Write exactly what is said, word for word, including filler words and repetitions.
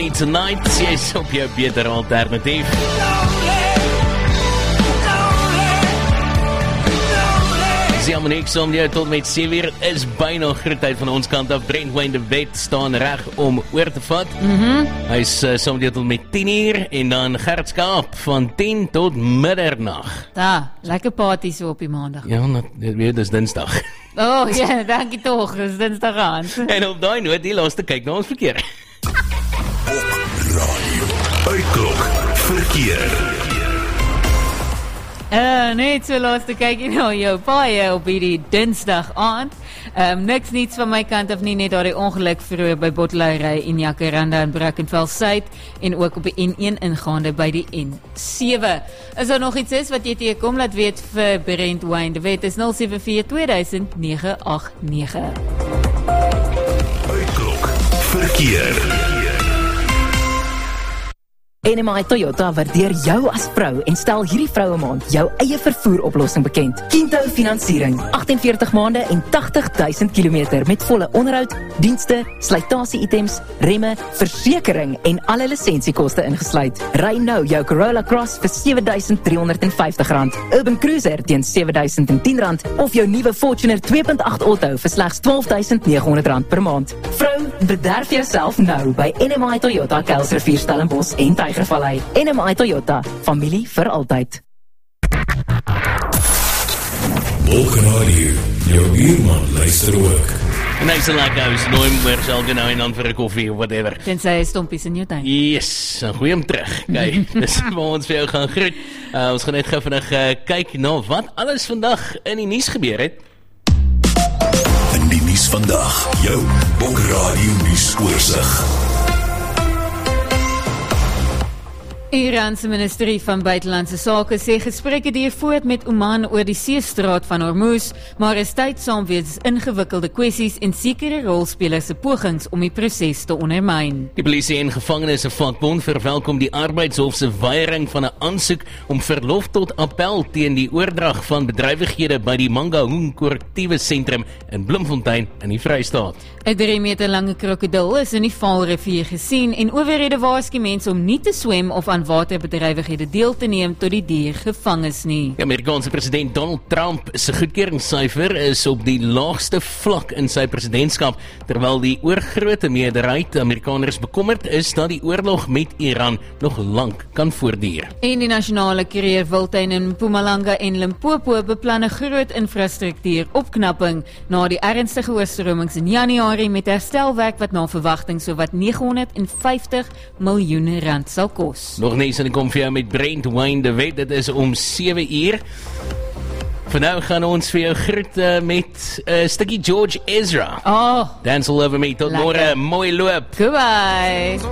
Me Tonight, jy is op jou beter alternatief. Dis niks om jou tot met sewe uur is byna groetheid van ons kant af. Brent Wayne de Wet staan reg om oor te vat. Mm-hmm. Hy is uh, saam met jou tot met tien uur en dan Gert Skaap van tien tot middernag. Da, lekker party so op die maandag. Ja, dat, weet, dis Dinsdag. Oh ja, yeah, dankie toch, dis Dinsdag aan. En op daai noot, die laaste kyk na ons verkeer. Op radio, uitklok, verkeer. Uh, net so laaste kykie nou jou paie op hierdie Dinsdag aand. Um, niks niets van my kant af nie, net daar die ongeluk vroeër by Botteloury en Jacaranda en Brackenfell Suid en ook op die N een ingaande by die N sewe. Is daar nog iets is wat jy teekom, laat weet vir Brent Wayne de Wet is nul sewe vier twee duisend nege agt nege. Uitklok, verkeer. N M I Toyota waardeer jou as vrou en stel hierdie vroue maand jou eie vervoeroplossing bekend. Kinto Finansiering, agtenveertig maande en tagtig duisend kilometer met volle onderhoud, dienste, slytasie-items, remme, versekering en alle lisensiekoste ingesluit. Ry nou jou Corolla Cross vir sewe duisend driehonderd vyftig rand, Urban Cruiser teen sewe duisend tien rand of jou nuwe Fortuner twee punt agt Auto vir slegs twaalf duisend nege honderd rand per maand. Vrou, bederf jouself nou by N M I Toyota Kuilsrivier Stellenbosch en Tygervallei. N M I Toyota, familie vir altyd. Ook radio, jou buurman luister ook. En hy is een lekker huis, nooi hem weer selke nou en dan vir 'n koffie of whatever. Tensy hy stompies in jou tuin. Yes, en gooi hem terug. Kijk, dis waar ons vir jou gaan groet. Uh, ons gaan net gou vinnig uh, kyk na wat alles vandag in die nuus gebeur het. In die nuus vandag, jou Bok Radio nuus oorsig. Iran se ministerie van buitelandse sake sê gesprekke duur voort met Oman oor die seestraat van Hormuz, maar is tydsaam weens ingewikkelde kwessies en sekere rolspelers se pogings om die proses te ondermyn. Die polisie en gevangenes vakbond verwelkom die arbeidshof se weiering van 'n aansoek om verlof tot appel teen die oordrag van bedrywighede by die Mangaung korrektiewe sentrum in Bloemfontein in die Vrystaat. 'n drie meter lange krokodil is in die Vaalrivier gesien en owerhede waarsku mense om nie te swem of aan waterbedrywighede deel te neem tot die dier gevang is nie. Die Amerikaanse president Donald Trump se goedkeuringssyfer is op die laagste vlak in sy presidentskap, terwyl die oorgrootste meerderheid Amerikaners bekommerd is dat die oorlog met Iran nog lank kan voortduur. En die nasionale Kruger Wildtuin in Mpumalanga en Limpopo beplan 'n groot infrastruktuur opknapping na die ernstige oorstromings in Januarie met herstelwerk wat na verwagting sowat negenhonderdvyftig miljoen rand sal kos. Nog nie, en ek kom vir jou met Brent Wayne de Wet, dit is om sewe uur. Vir nou gaan ons vir jou groet uh, met 'n uh, stukkie George Ezra. Oh, Dance all over me, tot lekker. môre, mooi loop. Goodbye.